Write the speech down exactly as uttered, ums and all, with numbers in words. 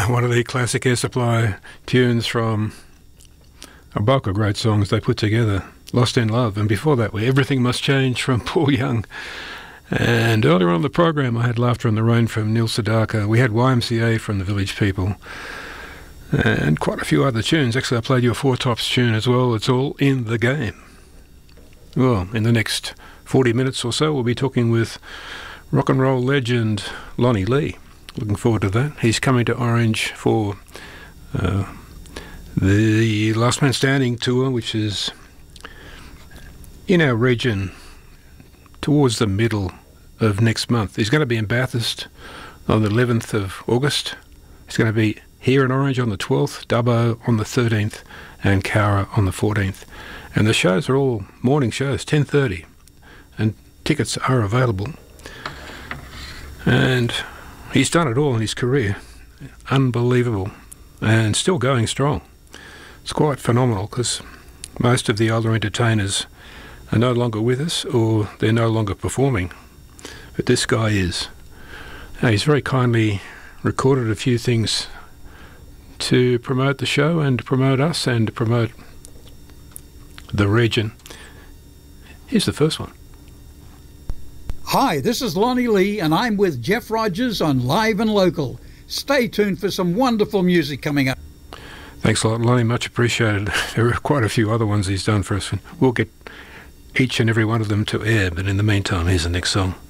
one of the classic Air Supply tunes from a bulk of great songs they put together, Lost in Love, and before that, Everything Must Change from Paul Young. And earlier on in the program, I had Laughter in the Rain from Neil Sedaka. We had Y M C A from the Village People, and quite a few other tunes. Actually, I played you a Four Tops tune as well. It's all in the game. Well, in the next forty minutes or so, we'll be talking with rock and roll legend Lonnie Lee. Looking forward to that. He's coming to Orange for uh, the Last Man Standing tour, which is in our region towards the middle of next month. He's going to be in Bathurst on the eleventh of August. He's going to be here in Orange on the twelfth, Dubbo on the thirteenth, and Cowra on the fourteenth. And the shows are all morning shows, ten thirty, and tickets are available. And he's done it all in his career. Unbelievable. And still going strong. It's quite phenomenal, because most of the older entertainers are no longer with us, or they're no longer performing. But this guy is. Now, he's very kindly recorded a few things to promote the show and to promote us and to promote the region. Here's the first one. Hi, this is Lonnie Lee, and I'm with Jeff Rogers on Live and Local. Stay tuned for some wonderful music coming up. Thanks a lot, Lonnie. Much appreciated. There are quite a few other ones he's done for us. We'll get each and every one of them to air, but in the meantime, here's the next song.